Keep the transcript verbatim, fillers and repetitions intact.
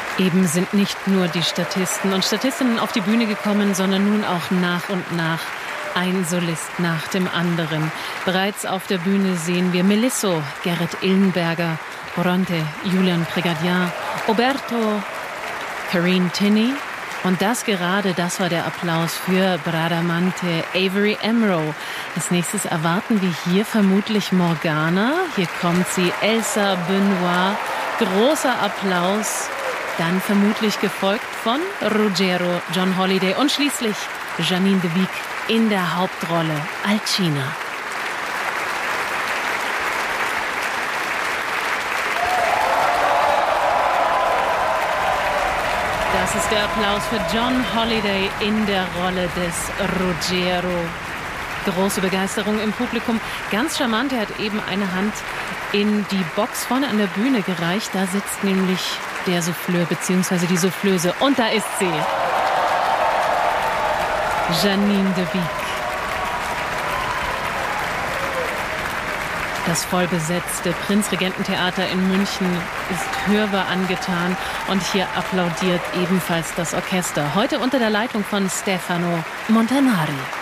Eben sind nicht nur die Statisten und Statistinnen auf die Bühne gekommen, sondern nun auch nach und nach ein Solist nach dem anderen. Bereits auf der Bühne sehen wir Melisso, Gerrit Illenberger, Bronte, Julian Prégardien, Oberto, Corinne Tinney. Und das gerade, das war der Applaus für Bradamante, Avery Amro. Als nächstes erwarten wir hier vermutlich Morgana. Hier kommt sie, Elsa Benoit. Großer Applaus. Dann vermutlich gefolgt von Ruggiero, John Holiday und schließlich Janine de Wiek in der Hauptrolle, Alcina. Das ist der Applaus für John Holiday in der Rolle des Ruggiero. Große Begeisterung im Publikum. Ganz charmant, er hat eben eine Hand in die Box vorne an der Bühne gereicht. Da sitzt nämlich der Souffleur bzw. die Soufflöse. Und da ist sie. Janine de Wiek. Das vollbesetzte Prinzregententheater in München ist hörbar angetan und hier applaudiert ebenfalls das Orchester. Heute unter der Leitung von Stefano Montanari.